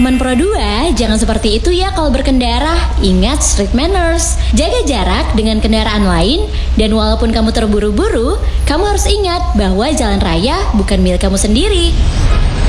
Teman Pro 2, jangan seperti itu ya kalau berkendara. Ingat street manners. Jaga jarak dengan kendaraan lain. Dan walaupun kamu terburu-buru, kamu harus ingat bahwa jalan raya bukan milik kamu sendiri.